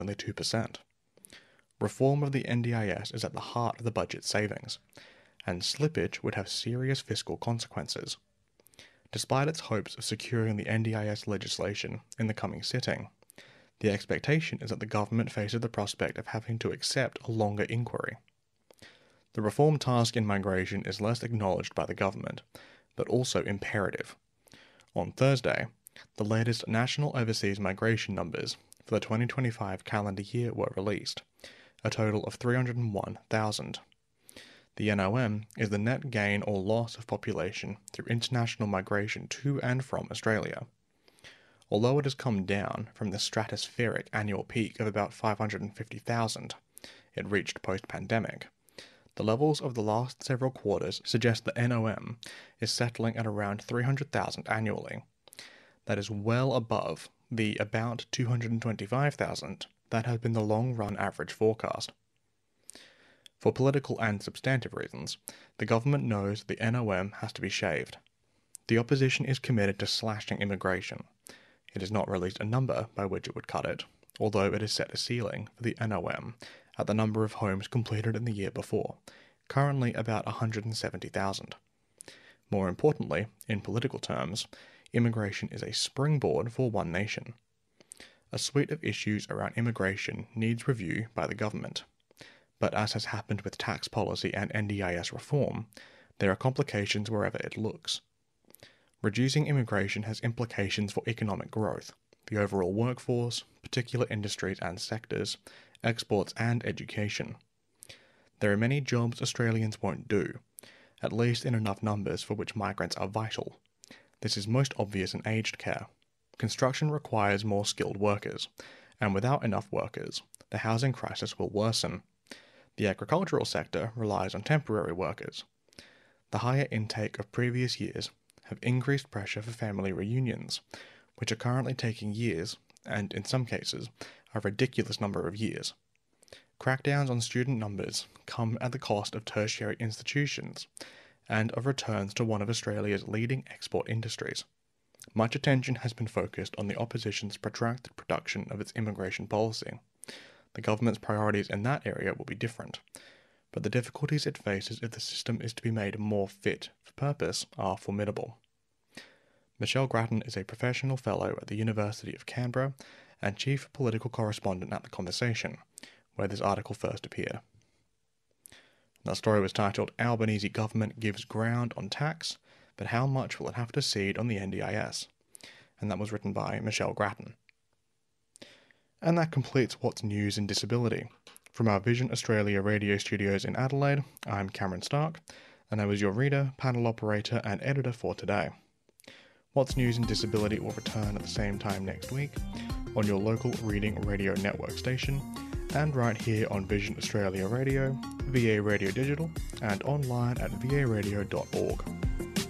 only 2%. Reform of the NDIS is at the heart of the budget savings, and slippage would have serious fiscal consequences. Despite its hopes of securing the NDIS legislation in the coming sitting, the expectation is that the government faces the prospect of having to accept a longer inquiry. The reform task in migration is less acknowledged by the government, but also imperative. On Thursday, the latest national overseas migration numbers for the 2025 calendar year were released, a total of 301,000. The NOM is the net gain or loss of population through international migration to and from Australia. Although it has come down from the stratospheric annual peak of about 550,000 it reached post-pandemic, the levels of the last several quarters suggest the NOM is settling at around 300,000 annually. That is well above the about 225,000 that has been the long-run average forecast. For political and substantive reasons, the government knows the NOM has to be shaved. The opposition is committed to slashing immigration. It has not released a number by which it would cut it, although it has set a ceiling for the NOM at the number of homes completed in the year before, currently about 170,000. More importantly, in political terms, immigration is a springboard for one nation. A suite of issues around immigration needs review by the government. But as has happened with tax policy and NDIS reform, there are complications wherever it looks. Reducing immigration has implications for economic growth, the overall workforce, particular industries and sectors, exports and education. There are many jobs Australians won't do, at least in enough numbers for which migrants are vital. This is most obvious in aged care. Construction requires more skilled workers, and without enough workers, the housing crisis will worsen. The agricultural sector relies on temporary workers. The higher intake of previous years have increased pressure for family reunions, which are currently taking years, and in some cases, a ridiculous number of years. Crackdowns on student numbers come at the cost of tertiary institutions, and of returns to one of Australia's leading export industries. Much attention has been focused on the opposition's protracted production of its immigration policy. The government's priorities in that area will be different, but the difficulties it faces if the system is to be made more fit for purpose are formidable. Michelle Grattan is a professional fellow at the University of Canberra and chief political correspondent at The Conversation, where this article first appeared. The story was titled "Albanese Government Gives Ground on Tax, but How Much Will It Have to Cede on the NDIS?" and that was written by Michelle Grattan. And that completes What's News in Disability. From our Vision Australia radio studios in Adelaide, I'm Cameron Stark, and I was your reader, panel operator, and editor for today. What's News in Disability will return at the same time next week on your local Reading Radio Network station, and right here on Vision Australia Radio, VA Radio Digital, and online at varadio.org.